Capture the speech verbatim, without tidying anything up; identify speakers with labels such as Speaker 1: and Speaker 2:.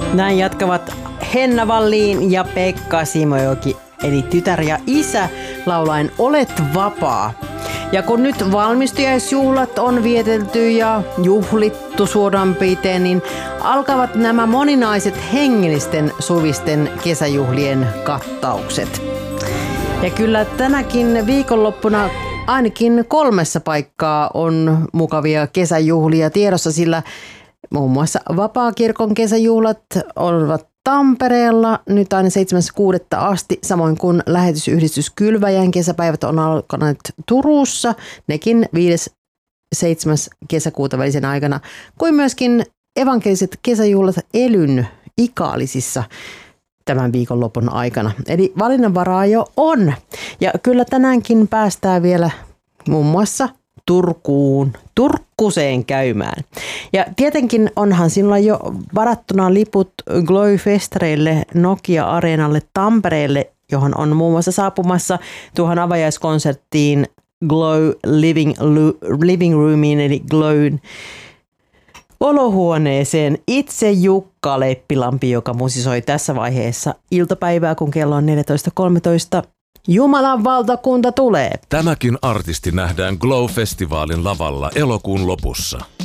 Speaker 1: Näin jatkavat Henna Wallin ja Pekka Simojoki, eli tytär ja isä, laulaen Olet vapaa. Ja kun nyt valmistujaisjuhlat on vietelty ja juhlittu suoraan piteen, niin alkavat nämä moninaiset hengellisten suvisten kesäjuhlien kattaukset. Ja kyllä tänäkin viikonloppuna ainakin kolmessa paikkaa on mukavia kesäjuhlia tiedossa, sillä muun muassa Vapaakirkon kesäjuhlat ovat Tampereella nyt aina seitsemäs kuudetta asti, samoin kuin lähetysyhdistys Kylväjän kesäpäivät on alkaneet Turussa, nekin viides seitsemäs kesäkuuta välisen aikana, kuin myöskin evankeliset kesäjuhlat Elyn Ikaalisissa tämän viikonlopun aikana. Eli valinnanvaraa jo on. Ja kyllä tänäänkin päästään vielä muun muassa Turkuun, Turkkuseen käymään. Ja tietenkin onhan sinulla jo varattuna liput Glow-festareille Nokia-areenalle Tampereelle, johon on muun muassa saapumassa tuohon avajaiskonserttiin Glow Living, Living Roomiin, eli Glown olohuoneeseen itse Jukka Leppilampi, joka musisoi tässä vaiheessa iltapäivää, kun kello on neljätoista kolmetoista. Jumalan valtakunta tulee.
Speaker 2: Tämäkin artisti nähdään Glow-festivaalin lavalla elokuun lopussa.